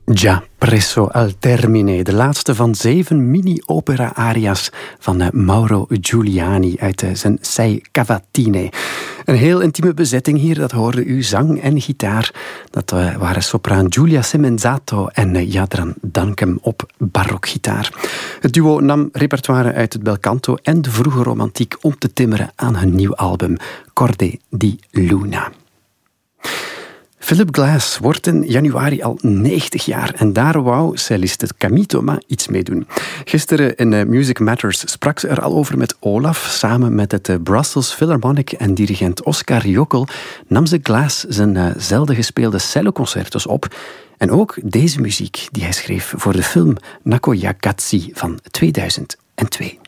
Già presso al termine, de laatste van 7 mini-opera-aria's van Mauro Giuliani uit zijn Sei Cavatine. Een heel intieme bezetting hier, dat hoorde u, zang en gitaar. Dat waren sopraan Giulia Semenzato en Jadran Dankem op barokgitaar. Het duo nam repertoire uit het belcanto en de vroege romantiek om te timmeren aan hun nieuw album Corde di Luna. Philip Glass wordt in januari al 90 jaar en daar wou celliste Camille Thomas iets mee doen. Gisteren in Music Matters sprak ze er al over met Olaf. Samen met het Brussels Philharmonic en dirigent Oscar Jokl nam ze Glass zijn zelden gespeelde celloconcertos op. En ook deze muziek die hij schreef voor de film Nakoyakatsi van 2002.